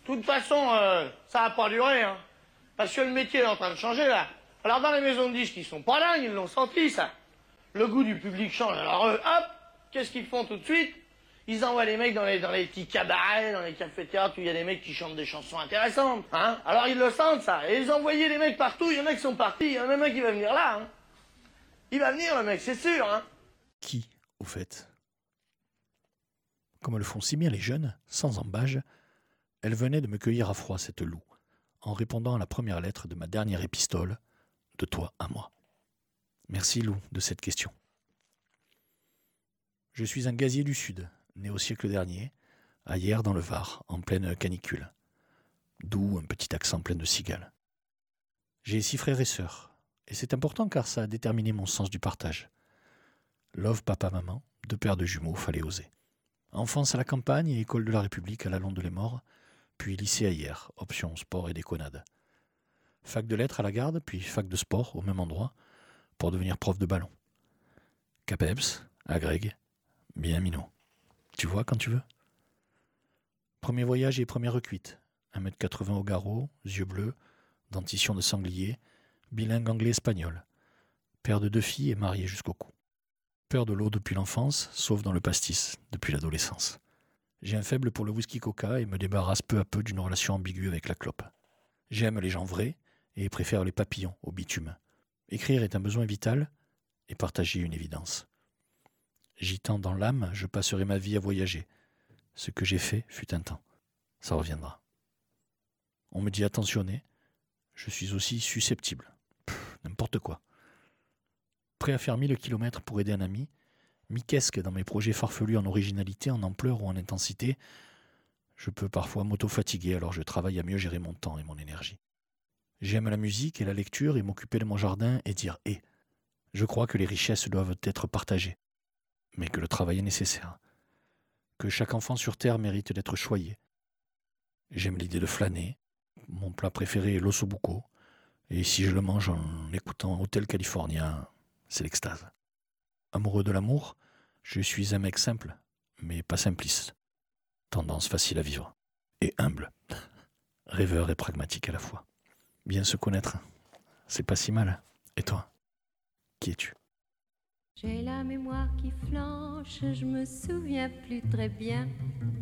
De toute façon, ça va pas durer, hein. Parce que le métier est en train de changer, là. Alors, dans les maisons de disques, ils sont pas dingues, ils l'ont senti, ça. Le goût du public change. Alors, eux, hop, qu'est-ce qu'ils font tout de suite? Ils envoient les mecs dans les petits cabarets, dans les cafés-théâtres où il y a des mecs qui chantent des chansons intéressantes, hein. Alors, ils le sentent, ça. Et ils envoyaient les mecs partout, il y en a qui sont partis, il y en a même un qui va venir là, hein. Il va venir, le mec, c'est sûr, hein. Qui, au fait? Comme le font si bien les jeunes, sans embâge, elle venait de me cueillir à froid, cette Lou, en répondant à la première lettre de ma dernière épistole, de toi à moi. Merci Lou de cette question. Je suis un gazier du Sud, né au siècle dernier, à Hyères dans le Var, en pleine canicule. D'où un petit accent plein de cigales. J'ai 6 frères et sœurs, et c'est important car ça a déterminé mon sens du partage. Love papa-maman, 2 paires de jumeaux, fallait oser. Enfance à la campagne et école de la République à la Londe les Morts, puis lycée à Hyères, option sport et déconnade. Fac de lettres à la Garde, puis fac de sport au même endroit, pour devenir prof de ballon. Capeps, agrég, bien minot. Tu vois quand tu veux. Premier voyage et première recuite. 1m80 au garrot, yeux bleus, dentition de sanglier, bilingue anglais-espagnol. Père de 2 filles et marié jusqu'au cou. Peur de l'eau depuis l'enfance, sauf dans le pastis, depuis l'adolescence. J'ai un faible pour le whisky coca et me débarrasse peu à peu d'une relation ambiguë avec la clope. J'aime les gens vrais et préfère les papillons au bitume. Écrire est un besoin vital et partager une évidence. Gitan dans l'âme, je passerai ma vie à voyager. Ce que j'ai fait fut un temps. Ça reviendra. On me dit attentionné, je suis aussi susceptible. N'importe quoi. Prêt à faire 1000 kilomètres pour aider un ami, mi-quesque dans mes projets farfelus en originalité, en ampleur ou en intensité, je peux parfois m'auto-fatiguer, alors je travaille à mieux gérer mon temps et mon énergie. J'aime la musique et la lecture et m'occuper de mon jardin et dire « et ». Je crois que les richesses doivent être partagées, mais que le travail est nécessaire, que chaque enfant sur Terre mérite d'être choyé. J'aime l'idée de flâner, mon plat préféré est l'ossobuco, et si je le mange en écoutant Hotel California, c'est l'extase. Amoureux de l'amour, je suis un mec simple, mais pas simpliste. Tendance facile à vivre. Et humble. Rêveur et pragmatique à la fois. Bien se connaître, c'est pas si mal. Et toi, qui es-tu? J'ai la mémoire qui flanche, je me souviens plus très bien